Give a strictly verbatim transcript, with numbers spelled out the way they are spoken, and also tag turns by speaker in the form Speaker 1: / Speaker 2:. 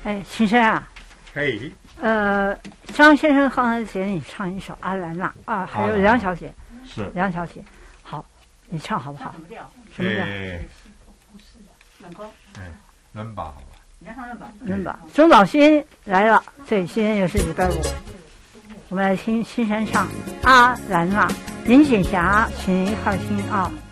Speaker 1: 哎，秦生啊，
Speaker 2: 嘿，
Speaker 1: 呃，张先生刚才给你唱一首《阿兰娜》啊，还有梁小姐，
Speaker 2: 是
Speaker 1: 梁小姐，好，你唱好不好？什么调？什么调？
Speaker 2: 冷高。哎，冷吧，好吧。
Speaker 1: 你唱冷吧。冷吧。中岛新来了，对，今天又是礼拜五，我们来听新山唱《阿兰娜》，林锦霞，请您放心啊。